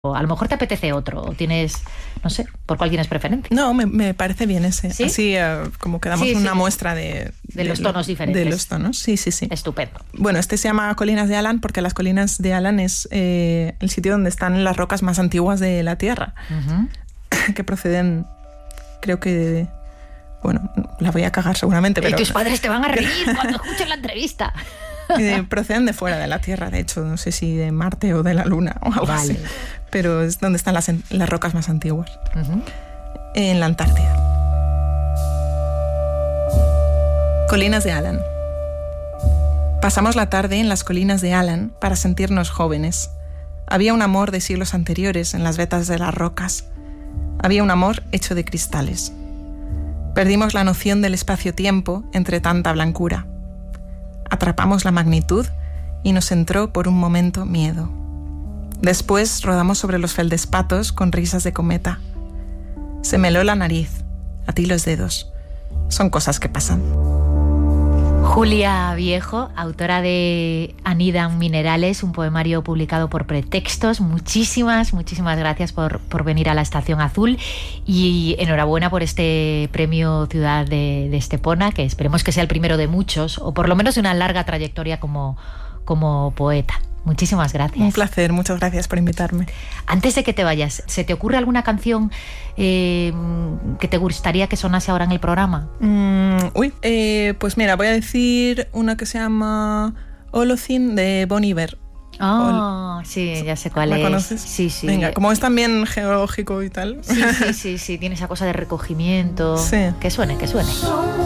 O a lo mejor te apetece otro, o tienes, no sé, ¿por cuál tienes preferencia? No, me parece bien ese. ¿Sí? Así como que damos una muestra de los tonos diferentes. De los tonos, sí. Estupendo. Bueno, este se llama Colinas de Allan porque las Colinas de Allan es el sitio donde están las rocas más antiguas de la Tierra, que proceden, creo que... Bueno, la voy a cagar seguramente, pero... Tus padres te van a reír cuando escuchen la entrevista. Proceden de fuera de la Tierra, de hecho, no sé si de Marte o de la Luna o algo así, pero es donde están las rocas más antiguas, en la Antártida. Colinas de Allan. Pasamos la tarde en las colinas de Allan para sentirnos jóvenes. Había un amor de siglos anteriores en las vetas de las rocas. Había un amor hecho de cristales. Perdimos la noción del espacio-tiempo entre tanta blancura. Atrapamos la magnitud y nos entró por un momento miedo. Después rodamos sobre los feldespatos con risas de cometa. Se me heló la nariz, atí los dedos. Son cosas que pasan. Julia Viejo, autora de Anidan Minerales, un poemario publicado por Pretextos. Muchísimas gracias por venir a la Estación Azul y enhorabuena por este premio Ciudad de Estepona, que esperemos que sea el primero de muchos, o por lo menos de una larga trayectoria como poeta. Muchísimas gracias. Un placer, muchas gracias por invitarme. Antes de que te vayas, ¿se te ocurre alguna canción que te gustaría que sonase ahora en el programa? Pues mira, voy a decir una que se llama Holocene de Bon Iver. Sí, ya sé cuál es. ¿La conoces? Sí. Venga, como es también geológico y tal. Sí, tiene esa cosa de recogimiento. Sí. Que suene.